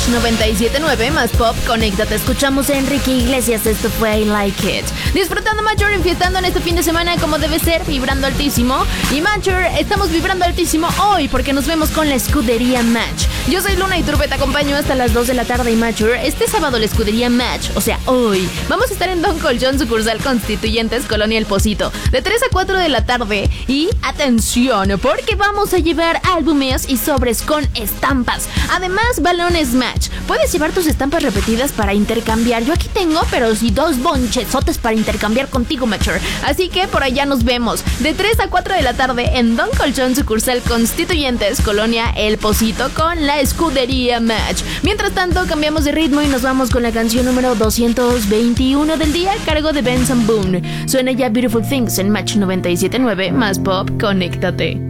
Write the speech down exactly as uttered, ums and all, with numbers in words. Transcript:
noventa y siete punto nueve más pop, conéctate. Escuchamos a Enrique Iglesias, esto fue I Like It. Disfrutando Mature, enfiestando en este fin de semana como debe ser, vibrando altísimo. Y Mature, estamos vibrando altísimo hoy porque nos vemos con la escudería Match. Yo soy Luna y Turbe, te acompaño hasta las dos de la tarde. Y Mature, este sábado la escudería Match, o sea hoy, vamos a estar en Don Colchón, sucursal Constituyentes, Colonia El Pocito, de tres a cuatro de la tarde. Y atención, porque vamos a llevar álbumes y sobres con estampas. Además, balones Match. Puedes llevar tus estampas repetidas para intercambiar. Yo aquí tengo, pero sí, dos bonchezotes para intercambiar contigo, Mature. Así que por allá nos vemos de tres a cuatro de la tarde en Don Colchón, sucursal Constituyentes, Colonia El Pocito, con la escudería Match. Mientras tanto, cambiamos de ritmo y nos vamos con la canción número doscientos veintiuno del día, a cargo de Benson Boone. Suena ya Beautiful Things en Match noventa y siete punto nueve más pop, conéctate.